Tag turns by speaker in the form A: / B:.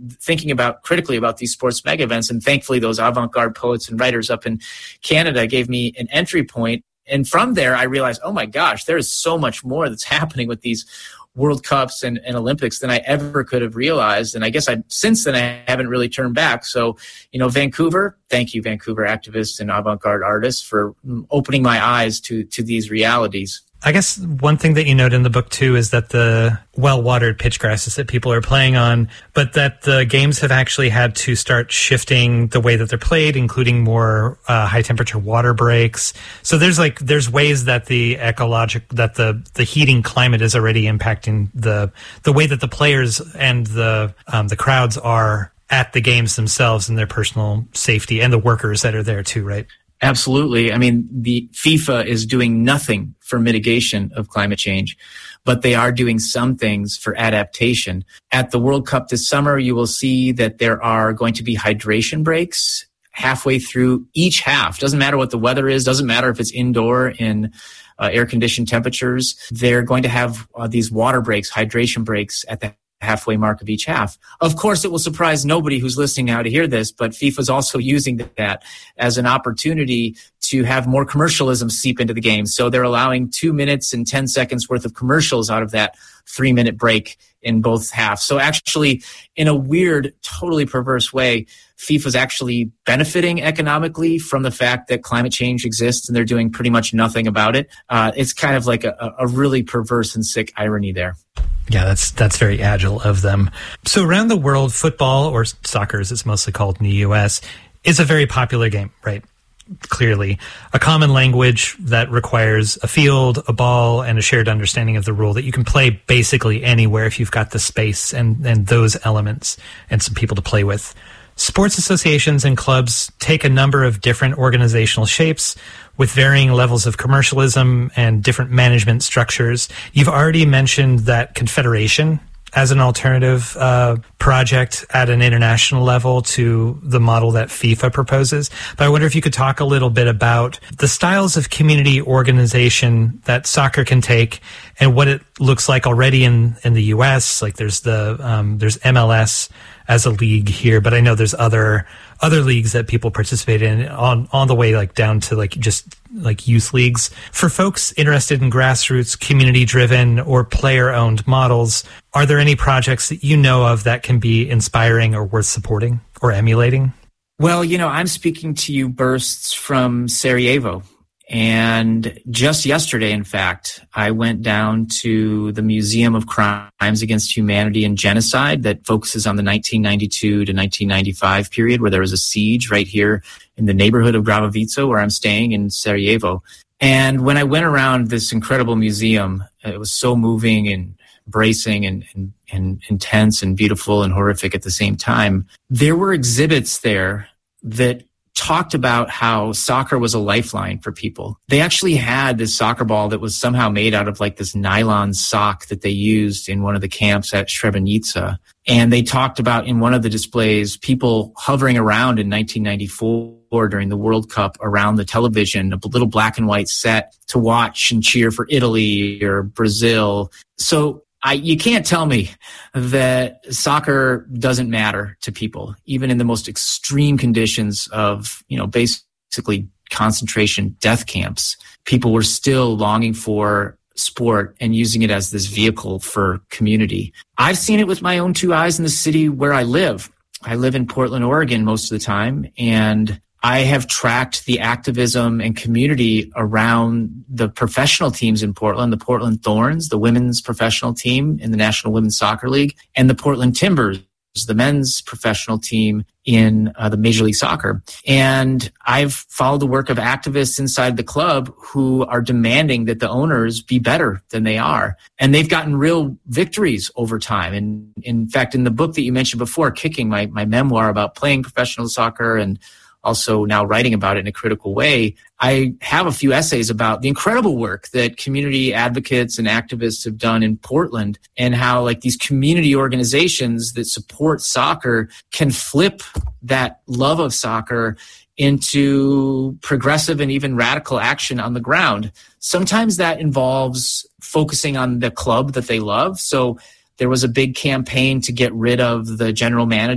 A: thinking about critically about these sports mega events. And thankfully, those avant-garde poets and writers up in Canada gave me an entry point. And from there, I realized, oh my gosh, there is so much more that's happening with these World Cups and Olympics than I ever could have realized. And I guess since then, I haven't really turned back. So, Vancouver, thank you, Vancouver activists and avant-garde artists, for opening my eyes to these realities.
B: I guess one thing that you note in the book, too, is that the well-watered pitch grasses that people are playing on, but that the games have actually had to start shifting the way that they're played, including more high-temperature water breaks. So there's ways that the heating climate is already impacting the way that the players and the crowds are at the games themselves and their personal safety, and the workers that are there, too, right?
A: Absolutely. I mean, the FIFA is doing nothing for mitigation of climate change, but they are doing some things for adaptation. At the World Cup this summer, you will see that there are going to be hydration breaks halfway through each half. Doesn't matter what the weather is, doesn't matter if it's indoor in air-conditioned temperatures. They're going to have these water breaks, hydration breaks at the halfway mark of each half. Of course, it will surprise nobody who's listening now to hear this, but FIFA is also using that as an opportunity to have more commercialism seep into the game. So they're allowing 2 minutes and 10 seconds worth of commercials out of that 3-minute break in both halves. So actually, in a weird, totally perverse way, FIFA is actually benefiting economically from the fact that climate change exists and they're doing pretty much nothing about it. It's kind of like a really perverse and sick irony there.
B: Yeah, that's very agile of them. So around the world, football, or soccer as it's mostly called in the U.S., is a very popular game, right? Clearly. A common language that requires a field, a ball, and a shared understanding of the rule that you can play basically anywhere if you've got the space and those elements and some people to play with. Sports associations and clubs take a number of different organizational shapes with varying levels of commercialism and different management structures. You've already mentioned that confederation as an alternative project at an international level to the model that FIFA proposes. But I wonder if you could talk a little bit about the styles of community organization that soccer can take and what it looks like already in the U.S. Like there's there's MLS as a league here, but I know there's other leagues that people participate in on the way like down to like just like youth leagues. For folks interested in grassroots, community-driven, or player-owned models, are there any projects that you know of that can be inspiring or worth supporting or emulating?
A: Well, I'm speaking to you bursts from Sarajevo. And just yesterday, in fact, I went down to the Museum of Crimes Against Humanity and Genocide that focuses on the 1992 to 1995 period where there was a siege right here in the neighborhood of Gravovica where I'm staying in Sarajevo. And when I went around this incredible museum, it was so moving and bracing and intense and beautiful and horrific at the same time. There were exhibits there that talked about how soccer was a lifeline for people. They actually had this soccer ball that was somehow made out of like this nylon sock that they used in one of the camps at Srebrenica. And they talked about in one of the displays, people hovering around in 1994 during the World Cup around the television, a little black and white set to watch and cheer for Italy or Brazil. So you can't tell me that soccer doesn't matter to people, even in the most extreme conditions of, basically concentration death camps. People were still longing for sport and using it as this vehicle for community. I've seen it with my own two eyes in the city where I live. I live in Portland, Oregon most of the time, and I have tracked the activism and community around the professional teams in Portland, the Portland Thorns, the women's professional team in the National Women's Soccer League, and the Portland Timbers, the men's professional team in the Major League Soccer. And I've followed the work of activists inside the club who are demanding that the owners be better than they are. And they've gotten real victories over time. And in fact, in the book that you mentioned before, Kicking, my memoir about playing professional soccer and also now writing about it in a critical way, I have a few essays about the incredible work that community advocates and activists have done in Portland and how like these community organizations that support soccer can flip that love of soccer into progressive and even radical action on the ground. Sometimes that involves focusing on the club that they love. So there was a big campaign to get rid of the general manager